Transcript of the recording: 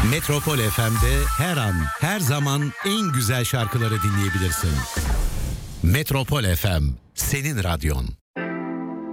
Metropol FM'de her an, her zaman en güzel şarkıları dinleyebilirsin. Metropol FM, senin radyon.